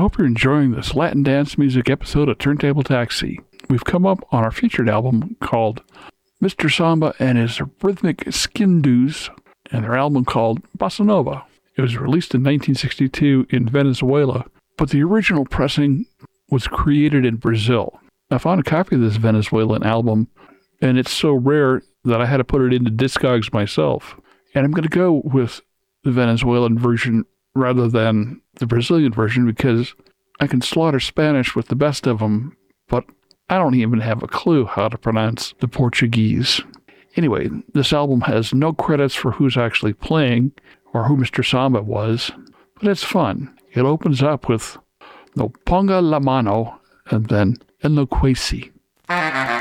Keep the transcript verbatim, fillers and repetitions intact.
hope you're enjoying this Latin dance music episode of Turntable Taxi. We've come up on our featured album called Mister Samba and His Rhythmic Skindoos, and their album called Bossa Nova. It was released in nineteen sixty-two in Venezuela, but the original pressing was created in Brazil. I found a copy of this Venezuelan album, and it's so rare that I had to put it into Discogs myself. And I'm going to go with the Venezuelan version rather than the Brazilian version because I can slaughter Spanish with the best of them, but I don't even have a clue how to pronounce the Portuguese. Anyway, this album has no credits for who's actually playing or who Mister Samba was, but it's fun. It opens up with No Ponga la Mano and then Enloqueci.